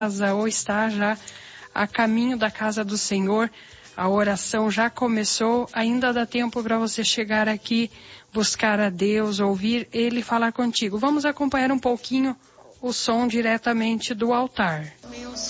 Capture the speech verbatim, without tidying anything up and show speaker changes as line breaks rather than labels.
casa ou está já a caminho da casa do Senhor, a oração já começou, ainda dá tempo para você chegar aqui, buscar a Deus, ouvir Ele falar contigo. Vamos acompanhar um pouquinho o som diretamente do altar.